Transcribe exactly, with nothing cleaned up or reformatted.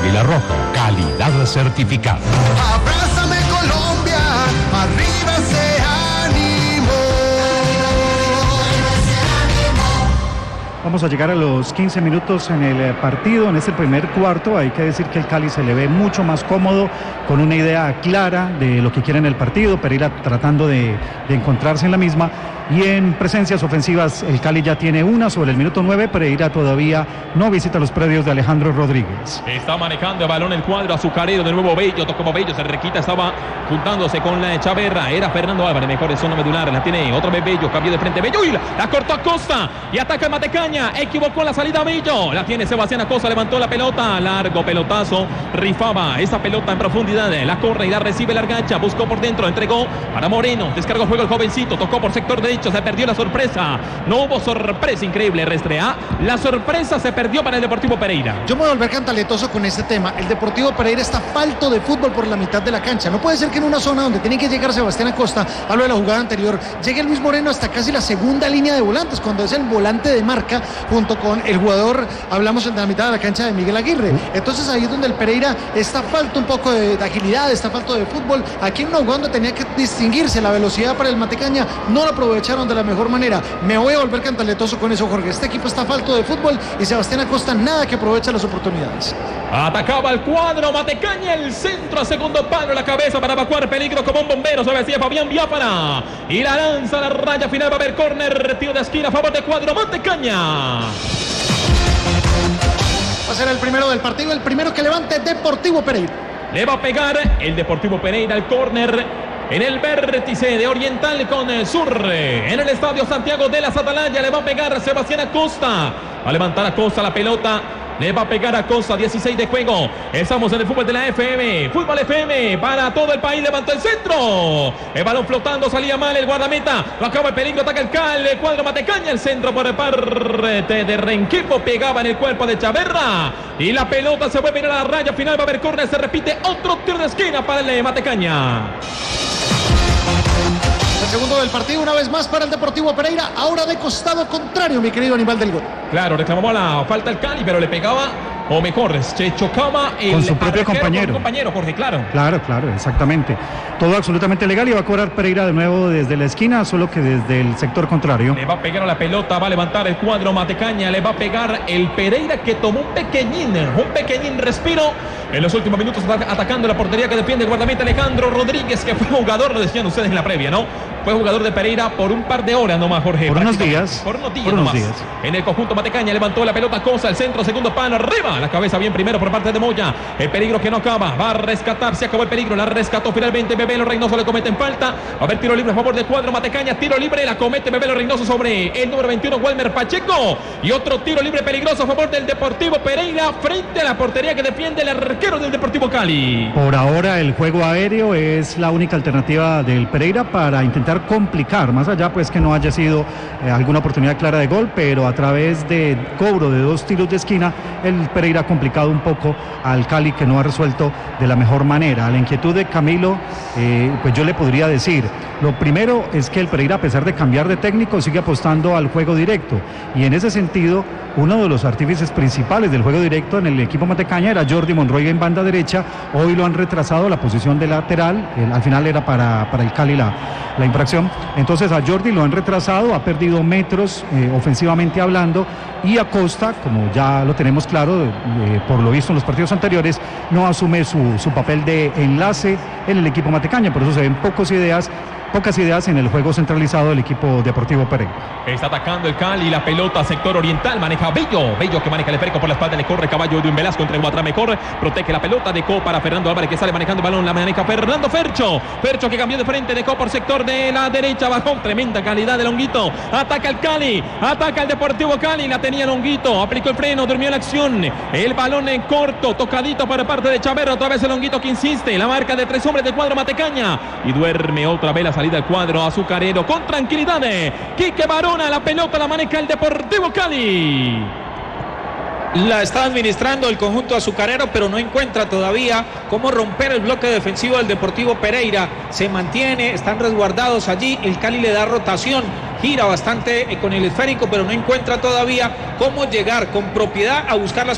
Águila Roja, calidad certificada. Abrázame Colombia, arriba ese ánimo. Vamos a llegar a los quince minutos en el partido, en este primer cuarto. Hay que decir que el Cali se le ve mucho más cómodo, con una idea clara de lo que quiere en el partido. Pereira tratando de, de encontrarse en la misma. Y en presencias ofensivas, el Cali ya tiene una sobre el minuto nueve. Pereira todavía no visita los predios de Alejandro Rodríguez. Está manejando el balón el cuadro azucarero. De nuevo Bello, tocó como Bello, se requita, estaba juntándose con la Chaverra. Era Fernando Álvarez, mejor en zona medular. La tiene otra vez Bello, cambio de frente Bello y la, la cortó Acosta. Y ataca el Matecaña, equivocó la salida Bello. La tiene Sebastián Acosta, levantó la pelota. Largo pelotazo, rifaba esa pelota en profundidad. La corre y la recibe Largacha, buscó por dentro, entregó para Moreno. Descargó juego el jovencito, tocó por sector derecho. Se perdió la sorpresa, no hubo sorpresa, increíble Restrea, la sorpresa se perdió para el Deportivo Pereira. Yo me voy a volver cantaletoso con este tema. El Deportivo Pereira está falto de fútbol por la mitad de la cancha. No puede ser que en una zona donde tiene que llegar Sebastián Acosta, hablo de la jugada anterior, llegue Luis Moreno hasta casi la segunda línea de volantes, cuando es el volante de marca junto con el jugador, hablamos de la mitad de la cancha de Miguel Aguirre. Entonces ahí es donde el Pereira está falto un poco de, de agilidad, está falto de fútbol. Aquí en una jugada donde tenía que distinguirse la velocidad para el Matecaña, no lo aprovecharon de la mejor manera. Me voy a volver cantaletoso con eso, Jorge. Este equipo está falto de fútbol y Sebastián Acosta nada que aprovecha las oportunidades. Atacaba el cuadro Matecaña, el centro a segundo palo, la cabeza para evacuar peligro como un bombero, se decía Fabián Biafara. Y la lanza a la raya final, va a haber córner, tiro de esquina a favor de cuadro Matecaña. Va a ser el primero del partido, el primero que levante Deportivo Pereira. Le va a pegar el Deportivo Pereira al córner. En el vértice de Oriental con Sur, en el Estadio Santiago de las Atalayas, le va a pegar Sebastián Acosta. Va a levantar Acosta la pelota. Le va a pegar a Acosta, dieciséis de juego. Estamos en el fútbol de la F M. Fútbol F M para todo el país. Levantó el centro. El balón flotando, salía mal el guardameta. Lo acaba el peligro, ataca el Cal. El cuadro Matecaña, el centro por parte de Renquipo. Pegaba en el cuerpo de Chaverra. Y la pelota se vuelve a la raya final. Va a haber córner, se repite otro tiro de esquina para el Matecaña. El segundo del partido, una vez más para el Deportivo Pereira, ahora de costado contrario, mi querido Aníbal del Gol. Claro, reclamaba la falta el Cali, pero le pegaba, o mejor, se chocaba el con su propio compañero. Con compañero, Jorge, claro. Claro, claro, exactamente. Todo absolutamente legal y va a cobrar Pereira de nuevo desde la esquina, solo que desde el sector contrario. Le va a pegar a la pelota, va a levantar el cuadro Matecaña, le va a pegar el Pereira que tomó un pequeñín, un pequeñín respiro en los últimos minutos atacando la portería que defiende el guardameta Alejandro Rodríguez, que fue jugador, lo decían ustedes en la previa, ¿no? Fue jugador de Pereira por un par de horas nomás, Jorge. Por unos días. Por unos días por unos nomás. Días. En el conjunto Matecaña levantó la pelota Cosa, el centro, segundo palo, arriba. La cabeza bien primero por parte de Moya. El peligro que no acaba. Va a rescatar, se acabó el peligro. La rescató finalmente Bebelo Reynoso, le comete en falta. A ver, tiro libre a favor del cuadro Matecaña. Tiro libre, la comete Bebelo Reynoso sobre el número veintiuno, Walmer Pacheco. Y otro tiro libre peligroso a favor del Deportivo Pereira frente a la portería que defiende el arquero del Deportivo Cali. Por ahora el juego aéreo es la única alternativa del Pereira para intentar complicar. Más allá pues que no haya sido eh, alguna oportunidad clara de gol, pero a través de cobro de dos tiros de esquina, el Pereira ha complicado un poco al Cali, que no ha resuelto de la mejor manera. A la inquietud de Camilo, eh, pues yo le podría decir, lo primero es que el Pereira, a pesar de cambiar de técnico, sigue apostando al juego directo, y en ese sentido uno de los artífices principales del juego directo en el equipo Matecaña era Jordi Monroy en banda derecha. Hoy lo han retrasado a la posición de lateral, el, al final era para, para el Cali la, la infracción. Entonces a Jordi lo han retrasado, ha perdido metros eh, ofensivamente hablando, y Acosta, como ya lo tenemos claro eh, por lo visto en los partidos anteriores, no asume su, su papel de enlace en el equipo Matecaña. Por eso se ven pocas ideas Pocas ideas en el juego centralizado del equipo Deportivo Pereira. Está atacando el Cali, la pelota sector oriental, maneja Bello, Bello que maneja el esférico por la espalda, le corre Caballo de un Velasco, entre atrás mejor, protege la pelota, dejó para Fernando Álvarez que sale manejando el balón, la maneja Fernando Fercho, Fercho que cambió de frente, dejó por sector de la derecha, bajó, tremenda calidad de Longuito, ataca el Cali, ataca el Deportivo Cali, la tenía Longuito, aplicó el freno, durmió la acción, el balón en corto, tocadito para parte de Chaverra, otra vez el Longuito que insiste, la marca de tres hombres del cuadro Matecaña, y duerme otra vez la salida del cuadro azucarero con tranquilidad. Quique Barona, la pelota la maneja el Deportivo Cali. La está administrando el conjunto azucarero, pero no encuentra todavía cómo romper el bloque defensivo del Deportivo Pereira. Se mantiene, están resguardados allí. El Cali le da rotación, gira bastante con el esférico, pero no encuentra todavía cómo llegar con propiedad a buscar las